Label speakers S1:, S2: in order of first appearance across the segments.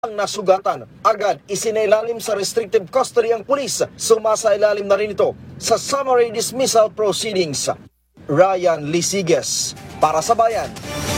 S1: Ang nasugatan, agad isinailalim sa restrictive custody ang pulis. Sumasailalim na rin ito sa summary dismissal proceedings. Ryan Lisiges, para sa Bayan.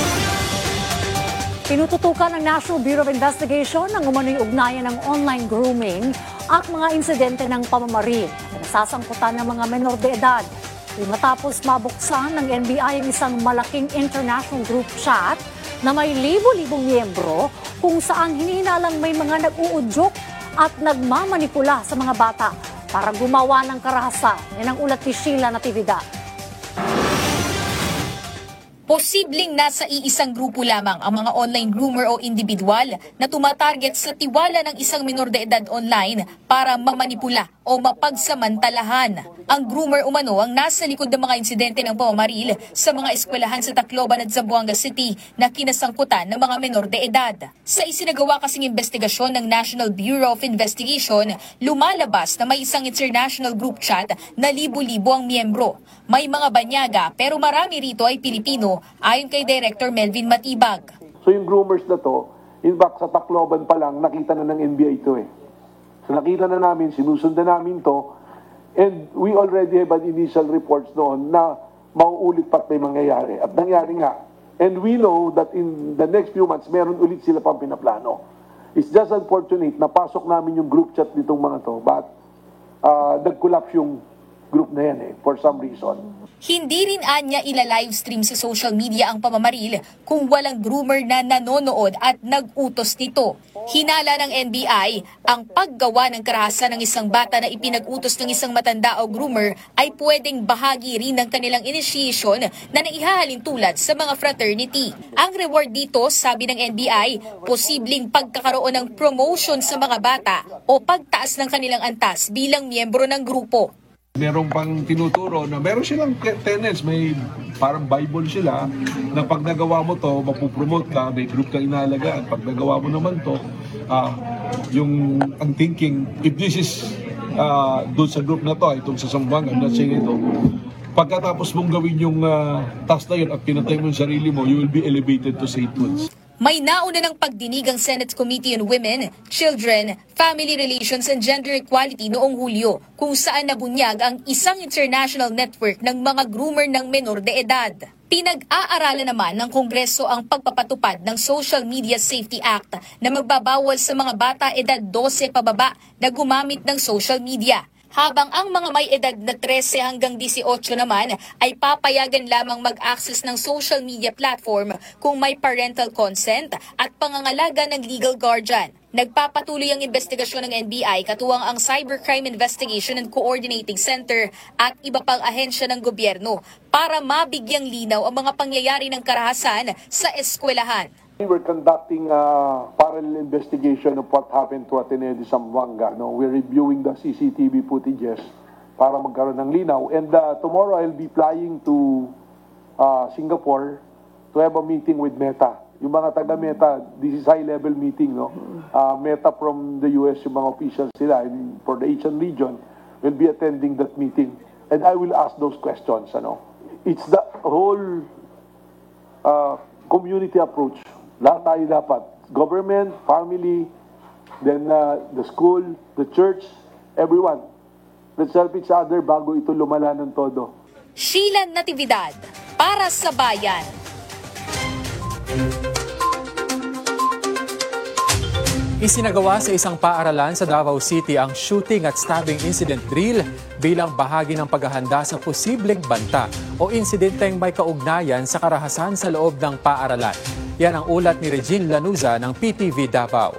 S2: Tinututukan ng National Bureau of Investigation ang umano'y ugnayan ng online grooming at mga insidente ng pamamaril na nasasangkutan ng mga menor de edad. Matapos mabuksan ng NBI ang isang malaking international group chat na may libo-libong miyembro kung saan hinihinalang may mga nag-uudyok at nagmamanipula sa mga bata para gumawa ng karahasan. Yan ang ulat ni Sheila Natividad.
S3: Posibleng nasa iisang grupo lamang ang mga online groomer o individual na tumatarget sa tiwala ng isang minor de edad online para mamanipula o mapagsamantalahan. Ang groomer umano ang nasa likod ng mga insidente ng pamamaril sa mga eskwelahan sa Tacloban at Zamboanga City na kinasangkutan ng mga menor de edad. Sa isinagawa kasing investigasyon ng National Bureau of Investigation, lumalabas na may isang international group chat na libo-libo ang miyembro. May mga banyaga pero marami rito ay Pilipino, ayon kay Director Melvin Matibag.
S4: So yung groomers na to, in fact sa Tacloban pa lang, nakita na ng NBI ito eh. So nakita na namin, sinusundan namin to, and we already have an initial reports noon na mauulit pa't may mangyayari. At nangyari nga. And we know that in the next few months, meron ulit sila pang pinaplano. It's just unfortunate na pasok namin yung group chat nitong mga to, but nag-collapse yung group na yan for some reason.
S3: Hindi rin anya ila-livestream sa social media ang pamamaril kung walang groomer na nanonood at nag-utos nito. Hinala ng NBI, ang paggawa ng karahasan ng isang bata na ipinag-utos ng isang matanda o groomer ay pwedeng bahagi rin ng kanilang initiation na naihahalin tulad sa mga fraternity. Ang reward dito, sabi ng NBI, posibleng pagkakaroon ng promotion sa mga bata o pagtaas ng kanilang antas bilang miyembro ng grupo.
S5: Meron pang tinuturo na meron silang tenets, may parang Bible sila na pag nagawa mo to, mapupromote ka, may group kang inaalagaan. Pag nagawa mo naman to, ang thinking, if this is doon sa group na to, itong sa Zamboanga, I'm not saying ito, pagkatapos mong gawin yung task na yun at pinatay mo yung sarili mo, you will be elevated to sainthood.
S3: May nauna ng pagdinig ang Senate Committee on Women, Children, Family Relations and Gender Equality noong Hulyo, kung saan nabunyag ang isang international network ng mga groomer ng menor de edad. Pinag-aaralan naman ng Kongreso ang pagpapatupad ng Social Media Safety Act na magbabawal sa mga bata edad 12 pababa na gumamit ng social media. Habang ang mga may edad na 13 hanggang 18 naman ay papayagan lamang mag-access ng social media platform kung may parental consent at pangangalaga ng legal guardian. Nagpapatuloy ang investigasyon ng NBI katuwang ang Cybercrime Investigation and Coordinating Center at iba pang ahensya ng gobyerno para mabigyang linaw ang mga pangyayari ng karahasan sa eskwelahan.
S4: We're conducting a parallel investigation of what happened to Ateneo de Zamboanga. No, we're reviewing the CCTV footages para magkaroon ng linaw. And tomorrow I'll be flying to Singapore to have a meeting with Meta. Yung mga taga-Meta, this is high-level meeting, no? Meta from the US, yung mga officials sila, and for the Asian region, will be attending that meeting. And I will ask those questions, ano? It's the whole community approach. Lahat tayo dapat. Government, family, then the school, the church, everyone. Let's help each other bago ito lumala ng todo.
S3: Sheila Natividad, para sa Bayan.
S6: Isinagawa sa isang paaralan sa Davao City ang shooting at stabbing incident drill bilang bahagi ng paghahanda sa posibleng banta o insidenteng may kaugnayan sa karahasan sa loob ng paaralan. Yan ang ulat ni Regine Lanuza ng PTV Davao.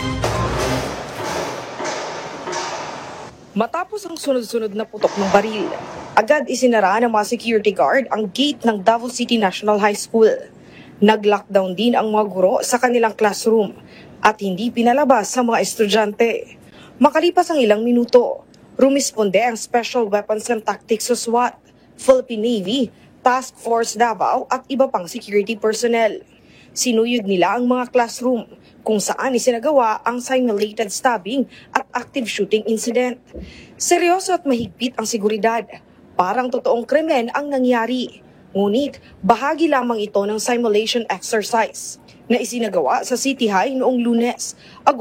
S7: Matapos ang sunod-sunod na putok ng baril, agad isinara ng mga security guard ang gate ng Davao City National High School. Nag-lockdown din ang mga guro sa kanilang classroom at hindi pinalabas sa mga estudyante. Makalipas ang ilang minuto, rumisponde ang Special Weapons and Tactics o SWAT, Philippine Navy, Task Force Davao at iba pang security personnel. Sinuyod nila ang mga classroom kung saan isinagawa ang simulated stabbing at active shooting incident. Seryoso at mahigpit ang seguridad. Parang totoong krimen ang nangyari. Ngunit bahagi lamang ito ng simulation exercise. na isinagawa sa City High noong Lunes.